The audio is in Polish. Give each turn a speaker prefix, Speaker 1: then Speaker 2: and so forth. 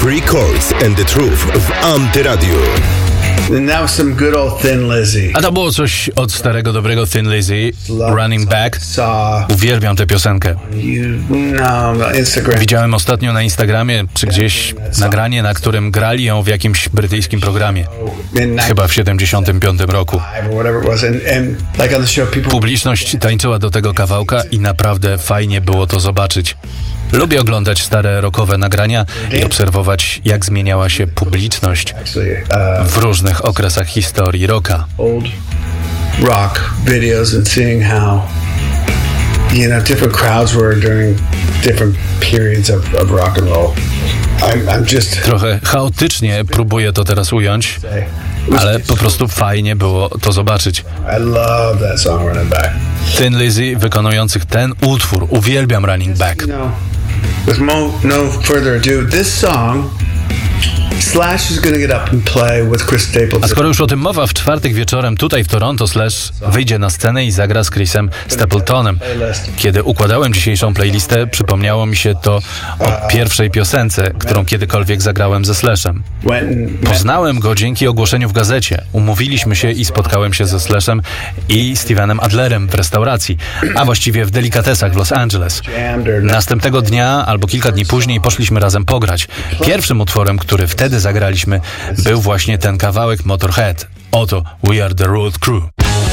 Speaker 1: Free Chords and the Truth w Antyradiu.
Speaker 2: And that was some good old Thin Lizzy.
Speaker 3: A to było coś od starego, dobrego Thin Lizzy, Running Back. Uwielbiam tę piosenkę. Widziałem ostatnio na Instagramie, czy gdzieś nagranie, na którym grali ją w jakimś brytyjskim programie. Chyba w 75 roku. Publiczność tańczyła do tego kawałka i naprawdę fajnie było to zobaczyć. Lubię oglądać stare rockowe nagrania i obserwować, jak zmieniała się publiczność w różnych okresach historii rocka.
Speaker 2: Old rock videos and seeing how, different crowds were during different periods of rock and roll. I'm just...
Speaker 3: Trochę chaotycznie próbuję to teraz ująć, ale po prostu fajnie było to zobaczyć.
Speaker 2: I love that song, Running Back.
Speaker 3: Thin Lizzy wykonujących ten utwór. Uwielbiam Running Back.
Speaker 2: With no further ado, this song, Slash is going to get up and play with Chris Stapleton.
Speaker 3: A skoro już o tym mowa, w czwartek wieczorem tutaj w Toronto Slash wyjdzie na scenę i zagra z Chrisem Stapletonem. Kiedy układałem dzisiejszą playlistę, przypomniało mi się to o pierwszej piosence, którą kiedykolwiek zagrałem ze Slashem. Poznałem go dzięki ogłoszeniu w gazecie. Umówiliśmy się i spotkałem się ze Slashem i Stevenem Adlerem w restauracji, a właściwie w delikatesach w Los Angeles. Następnego dnia albo kilka dni później poszliśmy razem pograć. Pierwszym utworem, który wtedy zagraliśmy, był właśnie ten kawałek Motorhead. Oto We Are The Road Crew.